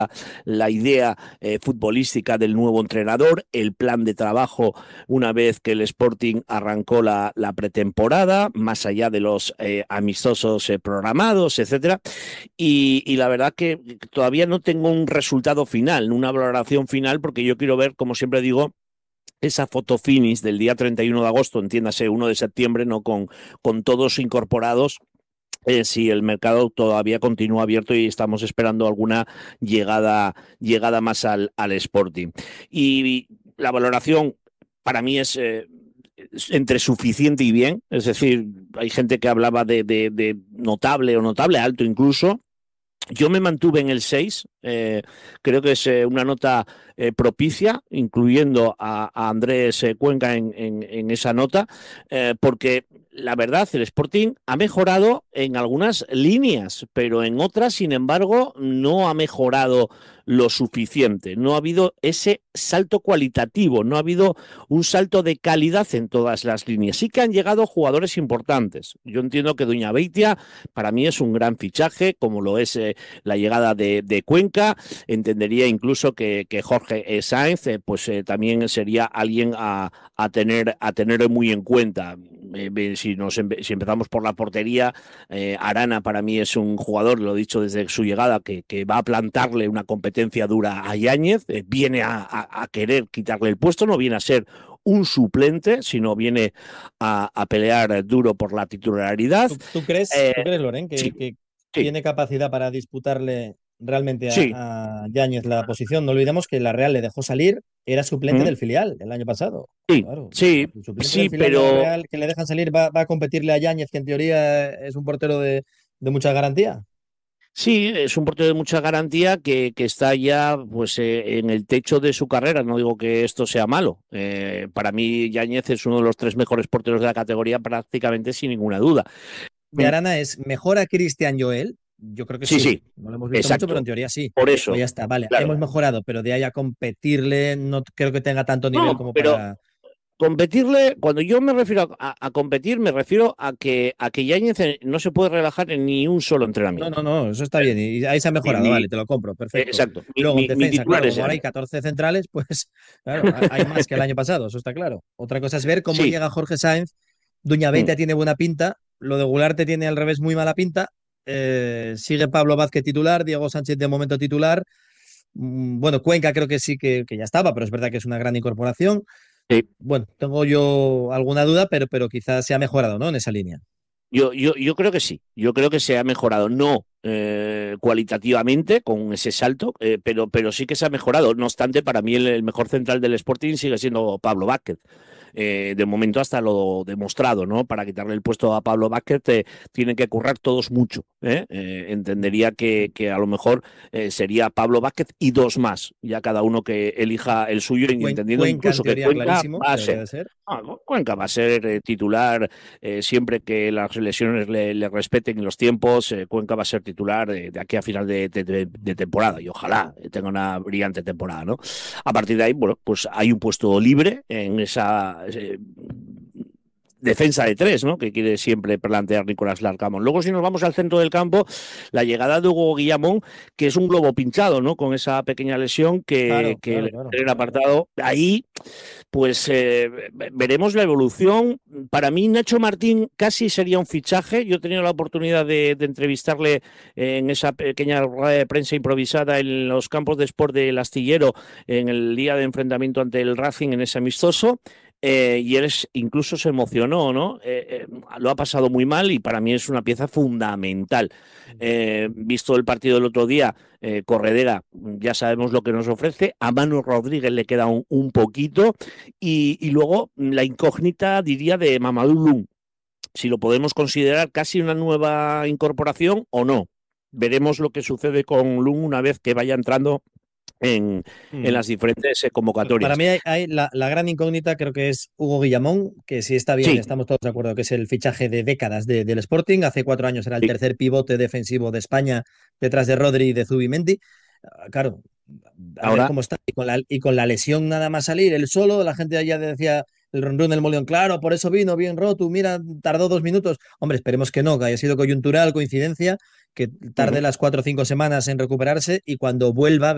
la idea futbolística del nuevo entrenador, el plan de trabajo una vez que el Sporting arrancó la pretemporada, más allá de los amistosos programados, etcétera. Y la verdad que todavía no tengo un resultado final, una valoración final, porque yo quiero ver, como siempre digo, esa foto finish del día 31 de agosto, entiéndase 1 de septiembre, ¿no? Con todos incorporados, si el mercado todavía continúa abierto y estamos esperando alguna llegada más al Sporting. Y la valoración para mí es entre suficiente y bien, es decir, hay gente que hablaba de notable o notable, alto incluso. Yo me mantuve en el 6, creo que es una nota propicia, incluyendo a Andrés Cuenca en esa nota, porque la verdad, el Sporting ha mejorado en algunas líneas, pero en otras, sin embargo, no ha mejorado lo suficiente. No ha habido ese salto cualitativo, no ha habido un salto de calidad en todas las líneas. Sí que han llegado jugadores importantes. Yo entiendo que Duña Beitia para mí es un gran fichaje, como lo es la llegada de Cuenca. Entendería incluso que Jorge Sáenz también sería alguien a tener muy en cuenta. Si empezamos por la portería, Arana para mí es un jugador, lo he dicho desde su llegada, que va a plantarle una competencia dura a Yáñez, viene a querer quitarle el puesto, no viene a ser un suplente, sino viene a pelear duro por la titularidad. ¿Tú crees, Loren, Sí, que sí, tiene capacidad para disputarle realmente sí. a Yáñez la posición? No olvidemos que la Real le dejó salir, era suplente ¿Mm? del filial el año pasado. Sí, Claro, sí, el suplente del sí, filial de la pero Real que le dejan salir va a competirle a Yáñez, que en teoría es un portero de mucha garantía. sí, es un portero de mucha garantía que está ya pues en el techo de su carrera. No digo que esto sea malo. Para mí, Yáñez es uno de los 3 mejores porteros de la categoría, prácticamente sin ninguna duda. De Arana es mejor a Cristian Joel. Yo creo que Sí, sí. sí, No lo hemos visto mucho, pero en exacto. teoría sí. Por Pues eso, ya está, vale. claro. Hemos mejorado, pero de ahí a competirle no creo que tenga tanto nivel No, como pero para. competirle, cuando yo me refiero a competir, me refiero a que Yáñez no se puede relajar en ni un solo No, no, entrenamiento. no, eso está bien. Y ahí se ha Mi, mejorado, mi- vale, te lo compro, perfecto. exacto. Mi, Luego en mi, mi defensa, titular claro, es como ahora hay Yáñez. 14 centrales, pues claro, hay más que el año pasado, eso está claro. Otra cosa es ver cómo Sí. llega Jorge Sáenz. Duña Mm. Beitia tiene buena pinta, lo de Gularte tiene al revés muy mala pinta. Sigue Pablo Vázquez titular, Diego Sánchez de momento titular. Bueno, Cuenca creo que sí que ya estaba, pero es verdad que es una gran incorporación. Sí. Bueno, tengo yo alguna duda, pero quizás se ha mejorado, ¿no? En esa línea. Yo creo que sí, yo creo que se ha mejorado, no cualitativamente con ese salto, pero sí que se ha mejorado. No obstante, para mí el mejor central del Sporting sigue siendo Pablo Vázquez. De momento hasta lo demostrado, ¿no? Para quitarle el puesto a Pablo Vázquez tienen que currar todos mucho. Entendería que a lo mejor sería Pablo Vázquez y 2 más, ya cada uno que elija el suyo, y entendiendo Cuenca en incluso que teoría Cuenca clarísimo, va a debería ser. de ser. Cuenca va a ser titular siempre que las lesiones le respeten los tiempos. Cuenca va a ser titular de aquí a final de temporada y ojalá tenga una brillante temporada, ¿no? A partir de ahí, bueno, pues hay un puesto libre en esa defensa de 3, ¿no? Que quiere siempre plantear Nicolás Larcamón. Luego, si nos vamos al centro del campo, la llegada de Hugo Guillamón, que es un globo pinchado, ¿no? Con esa pequeña lesión Claro, que claro, le claro. tienen apartado. Ahí pues veremos la evolución. Para mí, Nacho Martín casi sería un fichaje. Yo he tenido la oportunidad de entrevistarle en esa pequeña rueda de prensa improvisada en los campos de sport del Astillero en el día de enfrentamiento ante el Racing en ese amistoso. Y él incluso se emocionó, ¿no? Lo ha pasado muy mal y para mí es una pieza fundamental. Visto el partido del otro día, Corredera, ya sabemos lo que nos ofrece. A Manu Rodríguez le queda un poquito. Y luego la incógnita, diría, de Mamadou Loum, si lo podemos considerar casi una nueva incorporación o no. Veremos lo que sucede con Loum una vez que vaya entrando en Mm. las diferentes Pues para convocatorias. mí hay la gran incógnita, creo que es Hugo Guillamón, que si está bien, Sí, estamos todos de acuerdo que es el fichaje de décadas del Sporting. Hace 4 años era el sí. tercer pivote defensivo de España detrás de Rodri y de Zubimendi. Claro, a ver Ahora, cómo está. Y con la lesión nada más salir, él solo, la gente ya decía el run del Moleón, claro, por eso vino bien roto, mira, tardó 2 minutos. Hombre, esperemos que no, que haya sido coyuntural, coincidencia, que tarde las 4 o 5 semanas en recuperarse y cuando vuelva